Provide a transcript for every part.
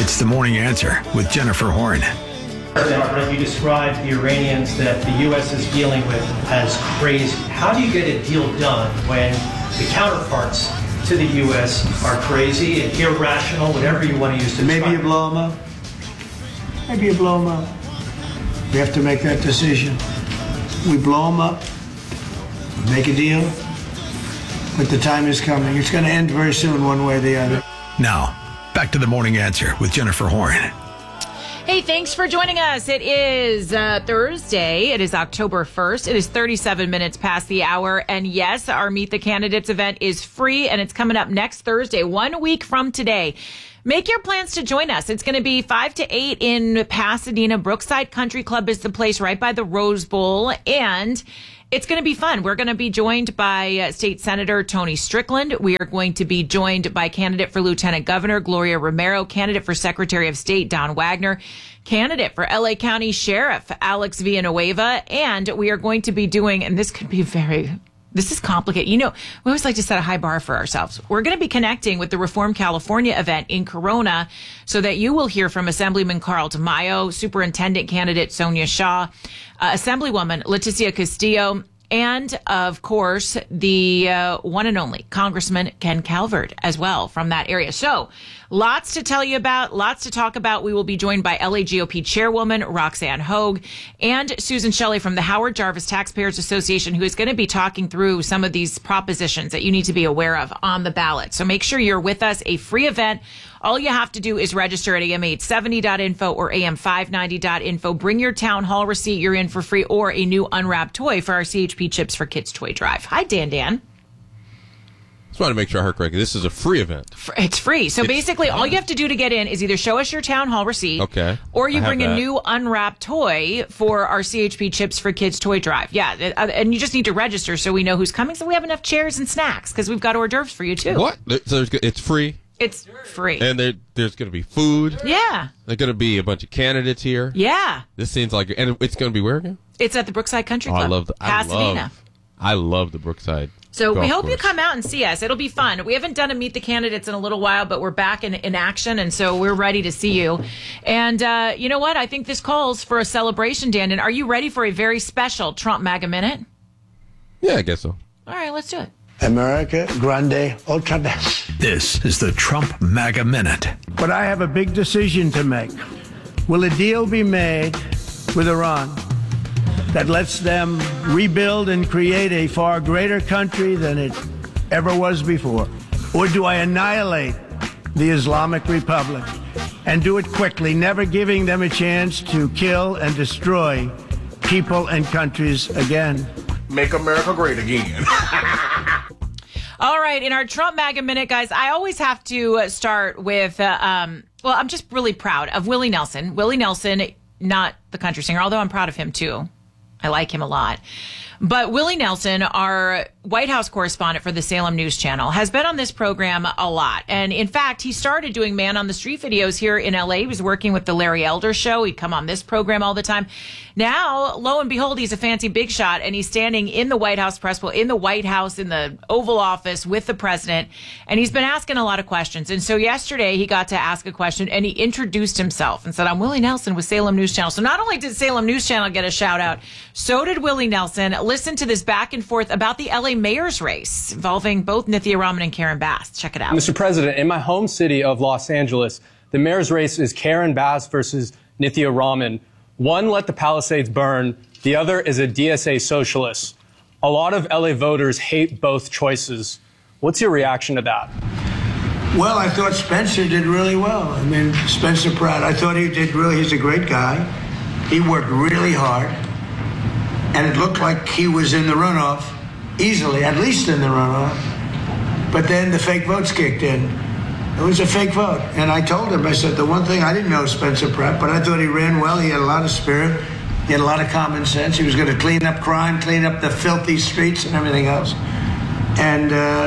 It's The Morning Answer with Jennifer Horn. You described the Iranians that the U.S. is dealing with as crazy. How do you get a deal done when the counterparts to the U.S. are crazy and irrational, whatever you want to use to describe? Maybe you blow them up. Maybe you blow them up. We have to make that decision. We blow them up, make a deal, but the time is coming. It's going to end very soon, one way or the other. Now, back to The Morning Answer with Jennifer Horn. Hey, thanks for joining us. It is Thursday. It is October 1st. It is 37 minutes past the hour. And yes, our Meet the Candidates event is free, and it's coming up next Thursday, 1 week from today. Make your plans to join us. It's going to be 5 to 8 in Pasadena. Brookside Country Club is the place right by the Rose Bowl. And it's going to be fun. We're going to be joined by State Senator Tony Strickland. We are going to be joined by candidate for Lieutenant Governor Gloria Romero, candidate for Secretary of State Don Wagner, candidate for LA County Sheriff Alex Villanueva, and we are going to be doing, and this is complicated. You know, we always like to set a high bar for ourselves. We're going to be connecting with the Reform California event in Corona so that you will hear from Assemblyman Carl Tamayo, Superintendent candidate Sonia Shaw, Assemblywoman Leticia Castillo, and, of course, the one and only Congressman Ken Calvert as well from that area. So lots to tell you about, lots to talk about. We will be joined by LA GOP Chairwoman Roxanne Hogue and Susan Shelley from the Howard Jarvis Taxpayers Association, who is going to be talking through some of these propositions that you need to be aware of on the ballot. So make sure you're with us. A free event. All you have to do is register at am870.info or am590.info. Bring your town hall receipt. You're in for free, or a new unwrapped toy for our CHP Chips for Kids toy drive. Hi, Dan. Just want to make sure I heard correctly. This is a free event. It's free. So basically, all you have to do to get in is either show us your town hall receipt, okay, or you bring a new unwrapped toy for our CHP Chips for Kids toy drive. Yeah, and you just need to register so we know who's coming, so we have enough chairs and snacks, because we've got hors d'oeuvres for you, too. What? So it's free? It's free. And there's going to be food? Yeah. There's going to be a bunch of candidates here? Yeah. This seems like... And it's going to be where again? It's at the Brookside Country Club. Pasadena. I love the Brookside. So we hope you come out and see us. It'll be fun. We haven't done a Meet the Candidates in a little while, but we're back in action, and so we're ready to see you. And you know what? I think this calls for a celebration, Dan. And are you ready for a very special Trump MAGA Minute? Yeah, I guess so. All right, let's do it. America Grande Ultra Best. This is the Trump MAGA Minute. But I have a big decision to make. Will a deal be made with Iran that lets them rebuild and create a far greater country than it ever was before? Or do I annihilate the Islamic Republic and do it quickly, never giving them a chance to kill and destroy people and countries again? Make America great again. All right, in our Trump MAGA Minute, guys, I always have to start with, I'm just really proud of Willie Nelson. Willie Nelson, not the country singer, although I'm proud of him, too. I like him a lot. But Willie Nelson, our White House correspondent for the Salem News Channel, has been on this program a lot. And in fact, he started doing man on the street videos here in LA. He was working with the Larry Elder Show. He'd come on this program all the time. Now, lo and behold, he's a fancy big shot, and he's standing in the White House press bowl, in the White House, in the Oval Office with the president. And he's been asking a lot of questions. And so yesterday he got to ask a question, and he introduced himself and said, I'm Willie Nelson with Salem News Channel. So not only did Salem News Channel get a shout out, so did Willie Nelson. Listen to this back and forth about the LA mayor's race involving both Nithya Raman and Karen Bass. Check it out. Mr. President, in my home city of Los Angeles, the mayor's race is Karen Bass versus Nithya Raman. One let the Palisades burn. The other is a DSA socialist. A lot of LA voters hate both choices. What's your reaction to that? Well, I thought Spencer did really well. I mean, Spencer Pratt, I thought he's a great guy. He worked really hard. And it looked like he was in the runoff easily, at least in the runoff. But then the fake votes kicked in. It was a fake vote. And I told him, I said, the one thing, I didn't know Spencer Pratt, but I thought he ran well. He had a lot of spirit. He had a lot of common sense. He was going to clean up crime, clean up the filthy streets and everything else. And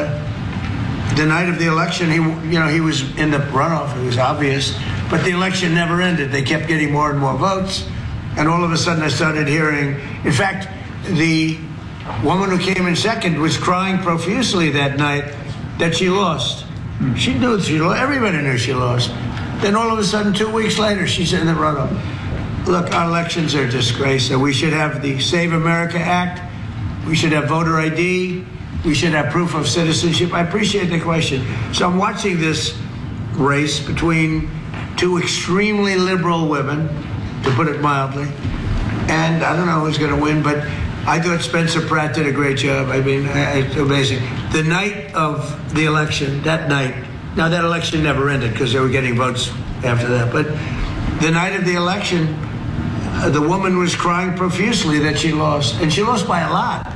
the night of the election, he was in the runoff. It was obvious. But the election never ended. They kept getting more and more votes. And all of a sudden I started hearing, in fact, the woman who came in second was crying profusely that night that she lost. She knew she lost. Everybody knew she lost. Then all of a sudden, 2 weeks later, she's in the runoff. Look, our elections are a disgrace. So we should have the Save America Act. We should have voter ID. We should have proof of citizenship. I appreciate the question. So I'm watching this race between two extremely liberal women, to put it mildly. And I don't know who's going to win, but I thought Spencer Pratt did a great job. I mean, it's amazing. The night of the election, that night, now that election never ended because they were getting votes after that, but the night of the election, the woman was crying profusely that she lost, and she lost by a lot.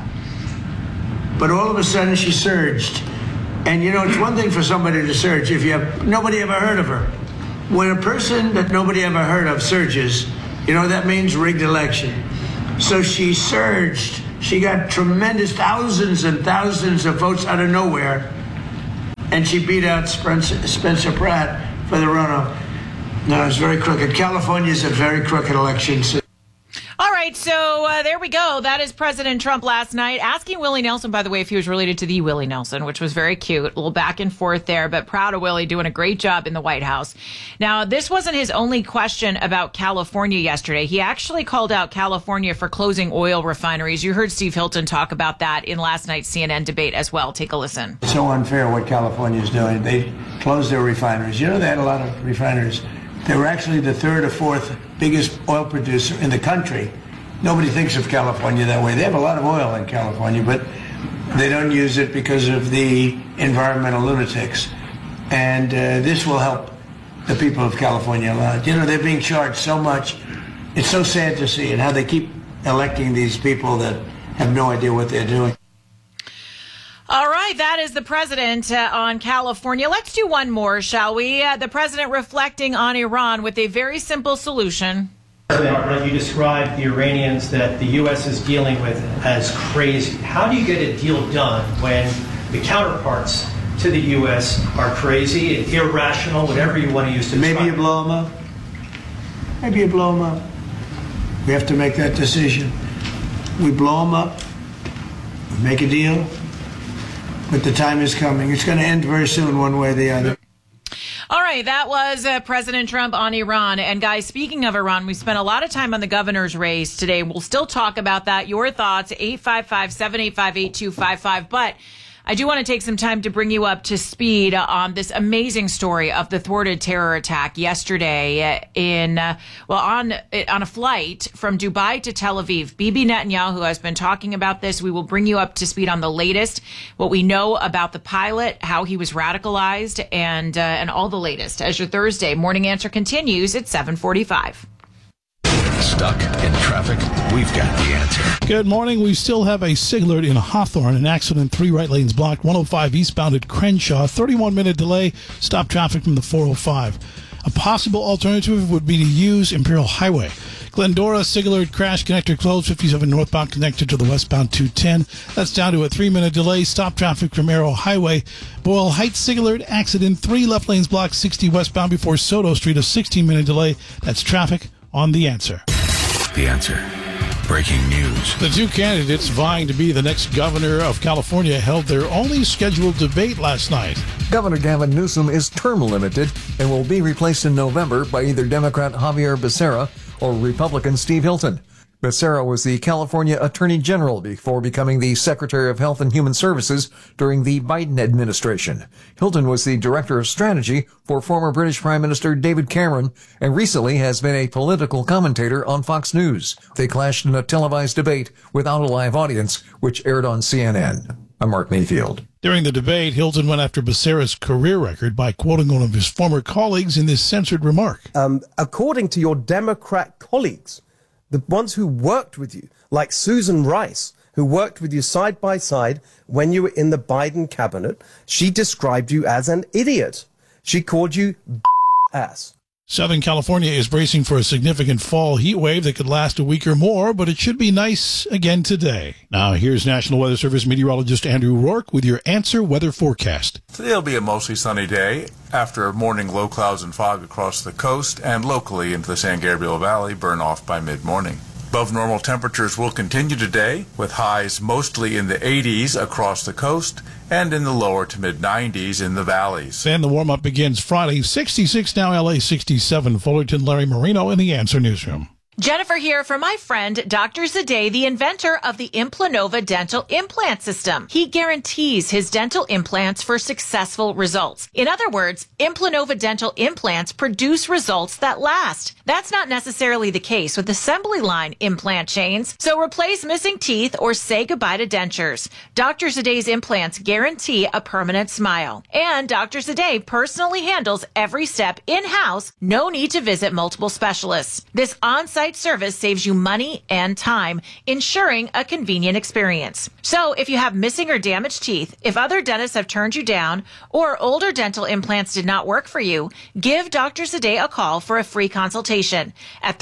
But all of a sudden she surged. And you know, it's one thing for somebody to surge if you have nobody ever heard of her. When a person that nobody ever heard of surges, you know, that means rigged election. So she surged. She got tremendous thousands and thousands of votes out of nowhere. And she beat out Spencer Pratt for the runoff. No, it's very crooked. California is a very crooked election. All right, so there we go. That is President Trump last night asking Willie Nelson, by the way, if he was related to the Willie Nelson, which was very cute. A little back and forth there, but proud of Willie doing a great job in the White House. Now, this wasn't his only question about California yesterday. He actually called out California for closing oil refineries. You heard Steve Hilton talk about that in last night's CNN debate as well. Take a listen. It's so unfair what California is doing. They closed their refineries. You know, they had a lot of refineries. They were actually the third or fourth biggest oil producer in the country. Nobody thinks of California that way. They have a lot of oil in California, but they don't use it because of the environmental lunatics. And this will help the people of California a lot. You know, they're being charged so much. It's so sad to see and how they keep electing these people that have no idea what they're doing. All right, that is the president on California. Let's do one more, shall we? The president reflecting on Iran with a very simple solution. President, you described the Iranians that the U.S. is dealing with as crazy. How do you get a deal done when the counterparts to the U.S. are crazy and irrational, whatever you want to use to describe? Maybe you blow them up. Maybe you blow them up. We have to make that decision. We blow them up. We make a deal. But the time is coming. It's going to end very soon, one way or the other. All right, that was President Trump on Iran. And guys, speaking of Iran, we spent a lot of time on the governor's race today. We'll still talk about that. Your thoughts, 855-785-8255. But I do want to take some time to bring you up to speed on this amazing story of the thwarted terror attack yesterday on a flight from Dubai to Tel Aviv. Bibi Netanyahu has been talking about this. We will bring you up to speed on the latest, what we know about the pilot, how he was radicalized, and all the latest as your Thursday morning answer continues at 7:45. Stuck in traffic? We've got the answer. Good morning. We still have a SIG alert in Hawthorne. An accident, 3 right lanes blocked. 105 eastbound at Crenshaw. 31-minute delay. Stop traffic from the 405. A possible alternative would be to use Imperial Highway. Glendora, SIG alert, crash connector closed. 57 northbound connected to the westbound 210. That's down to a 3-minute delay. Stop traffic from Arrow Highway. Boyle Heights, SIG alert, accident, 3 left lanes blocked. 60 westbound before Soto Street. A 16-minute delay. That's traffic on The Answer. The Answer. Breaking news. The two candidates vying to be the next governor of California held their only scheduled debate last night. Governor Gavin Newsom is term limited and will be replaced in November by either Democrat Javier Becerra or Republican Steve Hilton. Becerra was the California Attorney General before becoming the Secretary of Health and Human Services during the Biden administration. Hilton was the Director of Strategy for former British Prime Minister David Cameron and recently has been a political commentator on Fox News. They clashed in a televised debate without a live audience, which aired on CNN. I'm Mark Mayfield. During the debate, Hilton went after Becerra's career record by quoting one of his former colleagues in this censored remark. According to your Democrat colleagues, the ones who worked with you, like Susan Rice, who worked with you side by side when you were in the Biden cabinet, she described you as an idiot. She called you ass. Southern California is bracing for a significant fall heat wave that could last a week or more, but it should be nice again today. Now, here's National Weather Service meteorologist Andrew Rourke with your Answer weather forecast. Today will be a mostly sunny day after morning low clouds and fog across the coast and locally into the San Gabriel Valley burn off by mid-morning. Above normal temperatures will continue today, with highs mostly in the 80s across the coast and in the lower to mid-90s in the valleys. And the warm-up begins Friday, 66 now, LA 67. Fullerton, Larry Marino in the Answer Newsroom. Jennifer here for my friend, Dr. Zadeh, the inventor of the Implanova dental implant system. He guarantees his dental implants for successful results. In other words, Implanova dental implants produce results that last. That's not necessarily the case with assembly line implant chains, so replace missing teeth or say goodbye to dentures. Dr. Zadeh's implants guarantee a permanent smile. And Dr. Zadeh personally handles every step in-house, no need to visit multiple specialists. This on-site service saves you money and time, ensuring a convenient experience. So if you have missing or damaged teeth, if other dentists have turned you down, or older dental implants did not work for you, give Dr. Zadeh a call for a free consultation at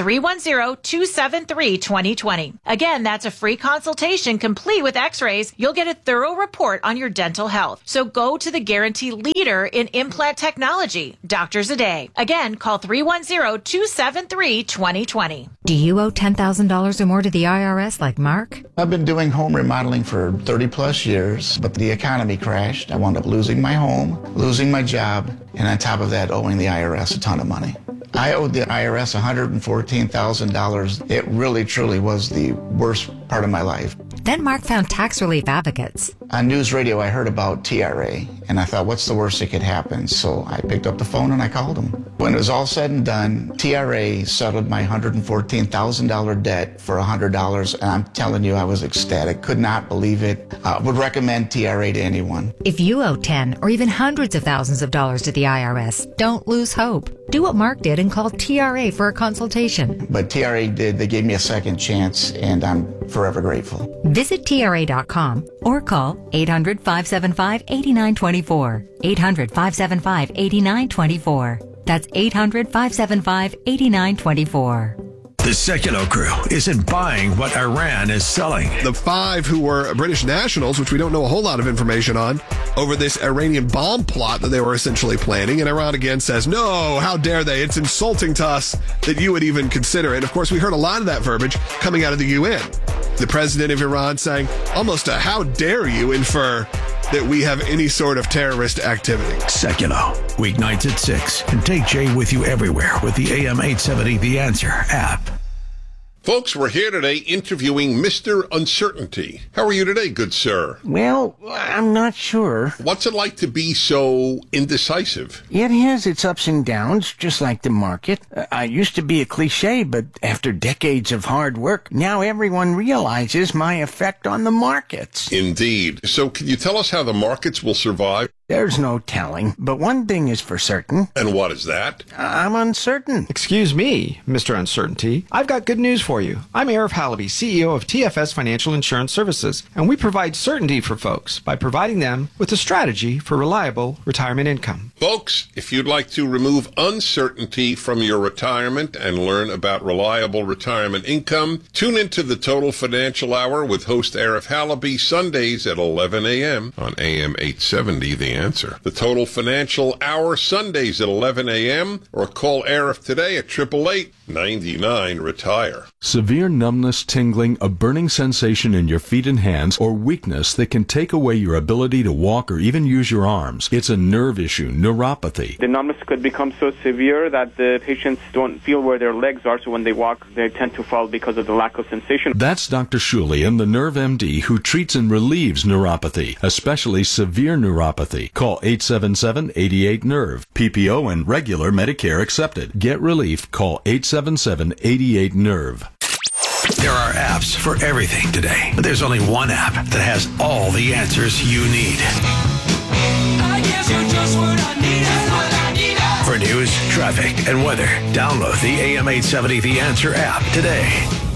310-273-2020. Again, that's a free consultation complete with x-rays. You'll get a thorough report on your dental health. So go to the guarantee leader in implant technology, Dr. Zadeh. Again, call 310-273-2020. Do you owe $10,000 or more to the IRS like Mark? I've been doing home remodeling for 30 plus years, but the economy crashed. I wound up losing my home, losing my job, and on top of that, owing the IRS a ton of money. I owed the IRS $114,000. It really, truly was the worst part of my life. Then Mark found tax relief advocates. On news radio, I heard about TRA, and I thought, what's the worst that could happen? So I picked up the phone and I called them. When it was all said and done, TRA settled my $114,000 debt for $100, and I'm telling you, I was ecstatic. Could not believe it. Would recommend TRA to anyone. If you owe 10 or even hundreds of thousands of dollars to the IRS, don't lose hope. Do what Mark did and call TRA for a consultation. But TRA did. They gave me a second chance, and I'm forever grateful. Visit TRA.com or call 800-575-8924. 800-575-8924. That's 800-575-8924. The Sekulow crew isn't buying what Iran is selling. The 5 who were British nationals, which we don't know a whole lot of information on, over this Iranian bomb plot that they were essentially planning. And Iran again says, no, how dare they? It's insulting to us that you would even consider it. Of course, we heard a lot of that verbiage coming out of the UN. The president of Iran saying almost a how dare you infer that we have any sort of terrorist activity. Sekulow, weeknights at 6. And take Jay with you everywhere with the AM 870 The Answer app. Folks, we're here today interviewing Mr. Uncertainty. How are you today, good sir? Well, I'm not sure. What's it like to be so indecisive? It has its ups and downs, just like the market. I used to be a cliche, but after decades of hard work, now everyone realizes my effect on the markets. Indeed. So can you tell us how the markets will survive? There's no telling, but one thing is for certain. And what is that? I'm uncertain. Excuse me, Mr. Uncertainty. I've got good news for you. I'm Arif Halaby, CEO of TFS Financial Insurance Services, and we provide certainty for folks by providing them with a strategy for reliable retirement income. Folks, if you'd like to remove uncertainty from your retirement and learn about reliable retirement income, tune into the Total Financial Hour with host Arif Halaby Sundays at 11 a.m. on AM 870 The Answer. The Total Financial Hour Sundays at 11 a.m. or call Arif today at 888-99-RETIRE. Severe numbness, tingling, a burning sensation in your feet and hands, or weakness that can take away your ability to walk or even use your arms. It's a nerve issue, neuropathy. The numbness could become so severe that the patients don't feel where their legs are, so when they walk, they tend to fall because of the lack of sensation. That's Dr. Shulian, the Nerve MD, who treats and relieves neuropathy, especially severe neuropathy. Call 877-88-NERVE. PPO and regular Medicare accepted. Get relief. Call 877-88-NERVE. There are apps for everything today, but there's only one app that has all the answers you need. I guess you're just what I need. For news, traffic, and weather, download the AM 870 The Answer app today.